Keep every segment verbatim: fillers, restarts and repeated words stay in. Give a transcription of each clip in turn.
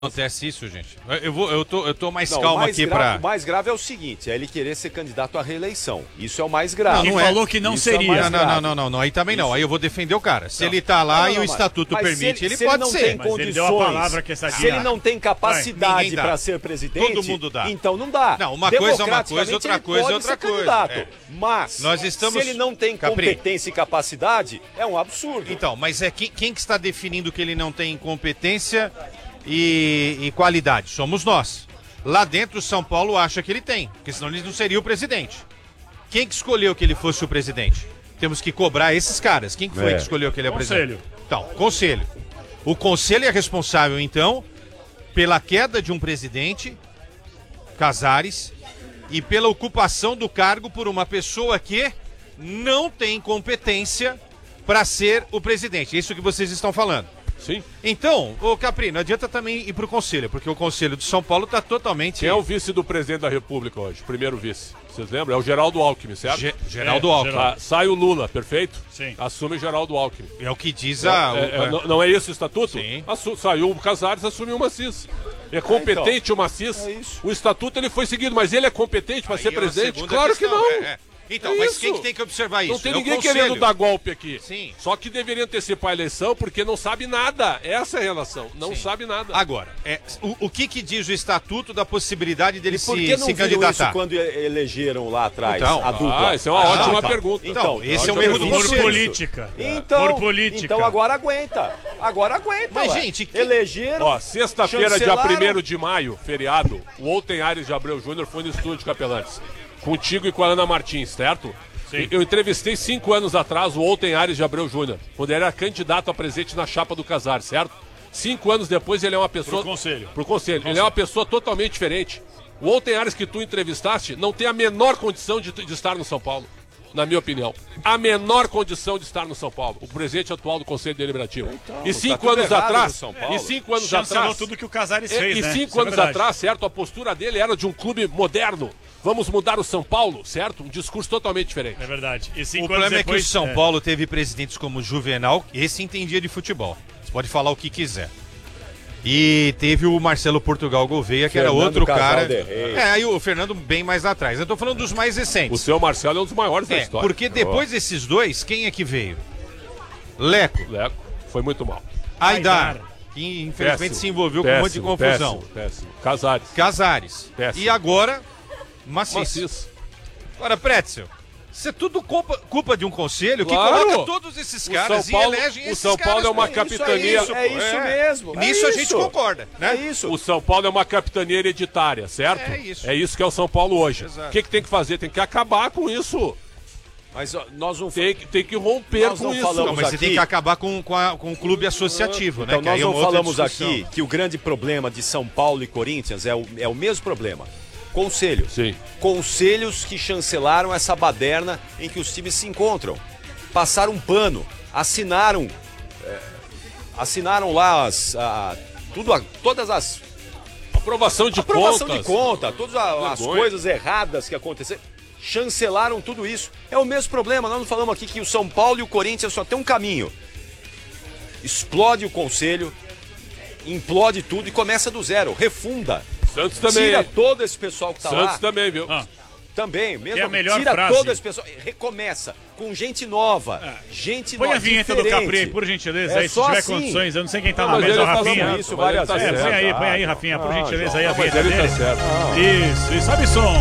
Acontece isso, gente. Eu, vou, eu, tô, eu tô mais não, calmo mais aqui grave, pra... O mais grave é o seguinte, é ele querer ser candidato à reeleição. Isso é o mais grave. Ele não é. falou que não Isso é seria. mais Não, não, grave. não, não, não, não, aí também Isso. não. Aí eu vou defender o cara. Se Não. ele tá lá Não, não, e o mas- estatuto mas se permite, ele, se pode não ser. Tem Mas ele condições, deu a palavra que essa se ele não tem capacidade Ninguém dá. para ser presidente, Todo mundo dá. então não dá. Não, uma coisa é uma coisa, Democraticamente, outra ele coisa é pode outra ser coisa. candidato. É. Mas, Nós estamos- se ele não tem Capri. competência e capacidade, é um absurdo. Então, mas é quem, quem que está definindo que ele não tem competência e, e qualidade? Somos nós. Lá dentro, o São Paulo acha que ele tem, porque senão ele não seria o presidente. Quem que escolheu que ele fosse o presidente? Temos que cobrar esses caras. Quem que foi É. que escolheu que ele é o Conselho. presidente? Então, conselho. O conselho é responsável, então, pela queda de um presidente, Casares, e pela ocupação do cargo por uma pessoa que não tem competência para ser o presidente. É isso que vocês estão falando. Sim. Então, ô Capri, não adianta também ir pro conselho, porque o conselho do São Paulo tá totalmente... Quem é o vice do presidente da República hoje? Primeiro vice. Vocês lembram? É o Geraldo Alckmin, certo? Ge- Geraldo É, Alckmin. Geraldo. Ah, sai o Lula, perfeito? Sim. Assume o Geraldo Alckmin. É o que diz a... É, é, o- não, não é esse o estatuto? Sim. Assu- saiu o Casares, assumiu o Macis. É competente o Macis? é isso. O estatuto ele foi seguido, mas ele é competente para Aí ser é uma presidente? segunda Claro questão, que não. é, é. Então, É mas isso. quem que tem que observar isso? Não tem É o ninguém conselho. querendo dar golpe aqui. Sim. Só que deveria antecipar a eleição porque não sabe nada. Essa é a relação. Não Sim. sabe nada. Agora, é, o, o que que diz o estatuto da possibilidade dele E por se, que não se viram candidatar? isso quando e- elegeram lá atrás Então, a dupla? Ah, isso é uma Ah, ótima tá. pergunta. Então, esse é um ótima erro do pergunta. Por conselho. política. Então, Por política. então agora aguenta. Agora aguenta. Mas, ué. gente, que- elegeram. Ó, sexta-feira, dia chancelaram. primeiro de maio, feriado, o Olten Aires de Abreu Júnior foi no estúdio de Capelantes. Contigo e com a Ana Martins, certo? Sim. Eu entrevistei cinco anos atrás o Olten Aires de Abreu Júnior, quando ele era candidato a presidente na chapa do Casares, certo? Cinco anos depois ele é uma pessoa... Pro conselho. Pro conselho. Ele é uma pessoa totalmente diferente. O Olten Aires que tu entrevistaste não tem a menor condição de, de estar no São Paulo, na minha opinião. A menor condição de estar no São Paulo, o presidente atual do Conselho Deliberativo. e cinco tá tudo anos errado atrás, no São Paulo. e cinco anos Chancelou atrás... tudo que o Casares E- fez, e né? cinco Isso é anos verdade. atrás, certo, a postura dele era de um clube moderno. Vamos mudar o São Paulo, certo? Um discurso totalmente diferente. É verdade. E cinco O anos problema depois, é que o São Paulo teve presidentes como Juvenal, esse entendia de futebol. Você pode falar o que quiser. E teve o Marcelo Portugal Gouveia, que era Fernando outro Casal cara. de Reis. É, aí o Fernando bem mais atrás. Eu tô falando dos mais O recentes. seu Marcelo é um dos maiores da É, história. porque depois desses dois, quem é que veio? Leco, Ó, Leco, foi muito mal. Aidar, Aidar. que infelizmente Péssimo, se envolveu com um monte de péssimo, confusão. Péssimo, péssimo. Casares. Casares. Péssimo. E agora, Macis. Macis. Agora, Pretzel, isso é tudo culpa, culpa de um conselho Claro. que coloca todos esses O caras São Paulo- e elegem o esses São Paulo caras. é uma pô. capitania- Isso, é isso, é isso mesmo. é Nisso a isso. gente concorda, né? É isso. O São Paulo é uma capitania hereditária, certo? É isso. É isso que é o São Paulo hoje. Exato. O que, que tem que fazer? Tem que acabar com isso. Mas ó, nós não Tem que, tem que romper Nós com não isso. falamos Não, mas você aqui- tem que acabar com, com, a- com o clube associativo, né? Então que nós aí é não uma outra falamos discussão. aqui que o grande problema de São Paulo e Corinthians é o, é o mesmo problema. Conselho. Sim. Conselhos que chancelaram essa baderna em que os times se encontram. Passaram um pano, assinaram, é, assinaram lá as, a- tudo, a- todas as Aprovação de aprovação contas. de conta, todas a- as Vergonha. coisas erradas que aconteceram. Chancelaram tudo isso. É o mesmo problema. Nós não falamos aqui que o São Paulo e o Corinthians só tem um caminho. Explode o conselho, implode tudo e começa do zero. Refunda. Santos também. Tira hein? todo esse pessoal que tá Santos lá. também, viu? Ah, Também, mesmo. Que é a melhor tira frase. todo esse pessoal. Recomeça. Com gente nova. Gente põe nova. a vinheta do diferente. Capri aí, por gentileza, É aí, se só tiver assim. condições. Eu não sei quem tá Não, na mas mesa, ele o tá Rafinha. certo, isso mas ele várias tá vezes. É, certo. põe aí, Ah, põe aí, Rafinha, por ah, gentileza já. aí a Não, mas vinheta ele tá dele. certo. Isso, e sobe som.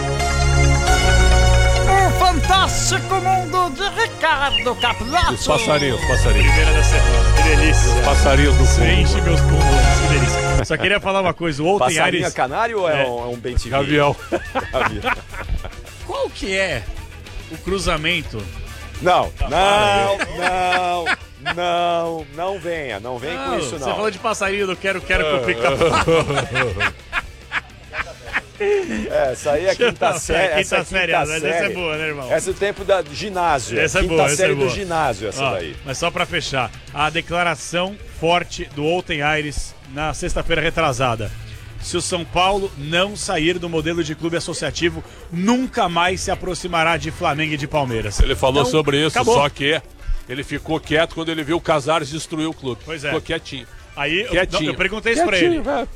O fantástico mundo de Ricardo Capelato. Os passarinhos, os passarinhos. Primeira da semana, que delícia. Os passarinhos do fundo. Enche meus pulmões, que delícia. Só queria falar uma coisa, o Olten Passarinho Aires... canário ou é, É. um, é um bem T V? Gavião. Qual que é o cruzamento? Não, Tá não, não, não, não venha, não vem com isso Você não. falou de passarinho do quero, quero com o pica-pau. É, essa aí é quinta série. Quinta essa é série, quinta mas essa é série. boa, né, irmão? Essa é o tempo da ginásio. Essa é quinta boa, essa série é boa. do ginásio, essa Ó, daí. mas só pra fechar, a declaração forte do Olten Aires na sexta-feira retrasada. Se o São Paulo não sair do modelo de clube associativo, nunca mais se aproximará de Flamengo e de Palmeiras. Ele falou Então, sobre isso, acabou. só que ele ficou quieto quando ele viu o Casares destruir o clube. Pois é. Ficou quietinho. Aí eu, Quietinho. não, eu perguntei isso pra ele. Quietinho, velho.